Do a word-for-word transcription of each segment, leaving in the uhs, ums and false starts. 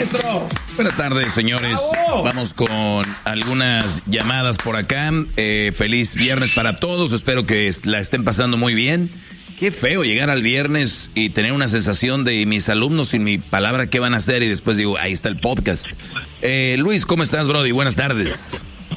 maestro! Buenas tardes, señores. ¡Bravo! Vamos con algunas llamadas por acá. Eh, feliz viernes para todos. Espero que la estén pasando muy bien. Qué feo llegar al viernes y tener una sensación de mis alumnos sin mi palabra, ¿qué van a hacer? Y después digo, ahí está el podcast. Eh, Luis, ¿cómo estás, Brody? Buenas tardes.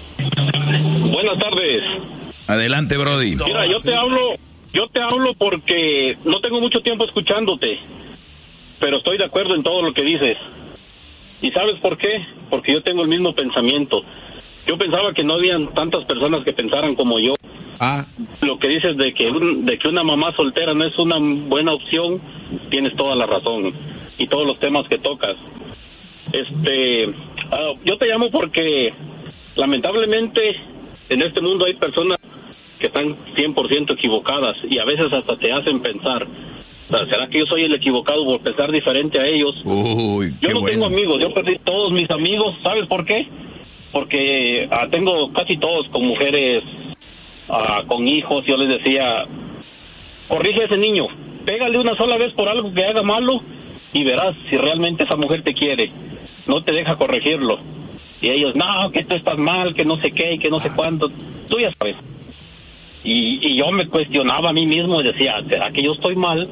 Buenas tardes. Adelante, Brody. Mira, yo te hablo, yo te hablo porque no tengo mucho tiempo escuchándote, pero estoy de acuerdo en todo lo que dices. ¿Y sabes por qué? Porque yo tengo el mismo pensamiento. Yo pensaba que no habían tantas personas que pensaran como yo. Ah. Lo que dices de que un, de que una mamá soltera no es una buena opción, tienes toda la razón. Y todos los temas que tocas. Este, uh, yo te llamo porque lamentablemente en este mundo hay personas que están cien por ciento equivocadas y a veces hasta te hacen pensar, o sea, ¿será que yo soy el equivocado por pensar diferente a ellos? Uy, yo no bueno. tengo amigos, yo perdí todos mis amigos. ¿Sabes por qué? Porque uh, tengo casi todos con mujeres, uh, con hijos. Yo les decía, corrige a ese niño, pégale una sola vez por algo que haga malo y verás si realmente esa mujer te quiere. No te deja corregirlo. Y ellos, no, que tú estás mal, que no sé qué, y que no sé cuánto. Tú ya sabes. Y, y yo me cuestionaba a mí mismo y decía, ¿será que yo estoy mal?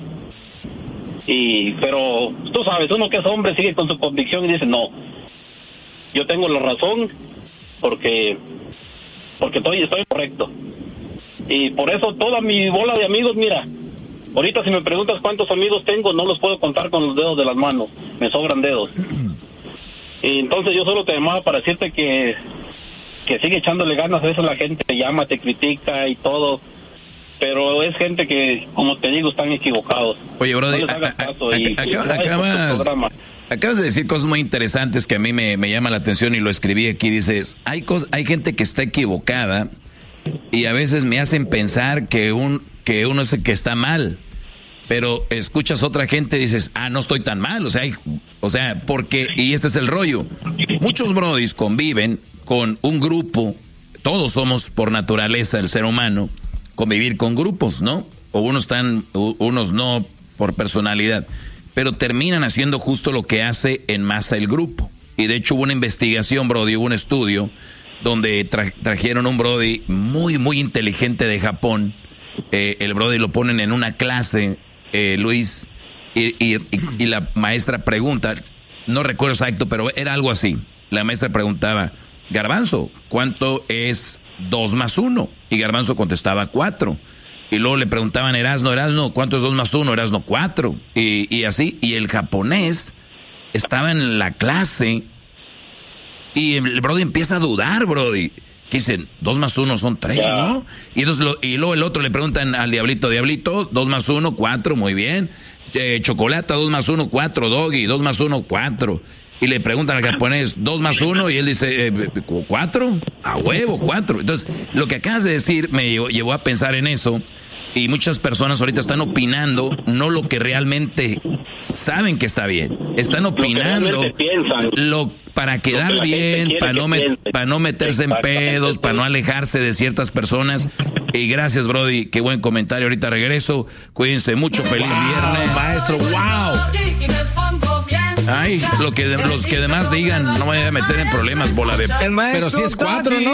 Y pero tú sabes, uno que es hombre sigue con su convicción y dice, no, yo tengo la razón porque porque estoy, estoy correcto. Y por eso toda mi bola de amigos, mira, ahorita si me preguntas cuántos amigos tengo, no los puedo contar con los dedos de las manos, me sobran dedos. Y entonces yo solo te llamaba para decirte que que sigue echándole ganas. A veces la gente te llama, te critica y todo, pero es gente que, como te digo, están equivocados. Oye, Brody, no les hagas caso y, acabas, y acabas, acabas de decir cosas muy interesantes que a mí me, me llama la atención y lo escribí aquí. Dices, hay cosas, hay gente que está equivocada y a veces me hacen pensar que, un, que uno es el que está mal. Pero escuchas a otra gente y dices, ah, no estoy tan mal, o sea, hay, o sea, porque, y ese es el rollo. Muchos brodis conviven con un grupo, todos somos por naturaleza el ser humano, convivir con grupos, ¿no? O unos están, unos no por personalidad, pero terminan haciendo justo lo que hace en masa el grupo. Y de hecho hubo una investigación, brody, hubo un estudio donde tra- trajeron un brody muy, muy inteligente de Japón. Eh, el brody lo ponen en una clase, eh, Luis, y, y, y la maestra pregunta, no recuerdo exacto, pero era algo así. La maestra preguntaba, Garbanzo, ¿cuánto es dos más uno? Y Garbanzo contestaba cuatro. Y luego le preguntaban, Erasno, Erasno, ¿cuánto es dos más uno? Erasno, cuatro. Y, y así, y el japonés estaba en la clase y el brody empieza a dudar, brody. Que dicen, dos más uno son tres, yeah. ¿no? Y, entonces lo, y luego el otro le preguntan al diablito, diablito, dos más uno, cuatro, muy bien. Eh, chocolate, dos más uno, cuatro, doggy, dos más uno, cuatro. Y le preguntan al japonés, dos más uno, y él dice, eh, cuatro, a huevo, cuatro. Entonces, lo que acabas de decir me llevó, llevó a pensar en eso. Y muchas personas ahorita están opinando, no lo que realmente saben que está bien. Están opinando lo, para quedar bien, para no, me, para no meterse en pedos, para no alejarse de ciertas personas. Y gracias, Brody, qué buen comentario. Ahorita regreso. Cuídense mucho, feliz wow, viernes. Maestro, wow. Ay, lo que los que demás digan, no me voy a meter en problemas, bola de... Pero si es cuatro, ¿no?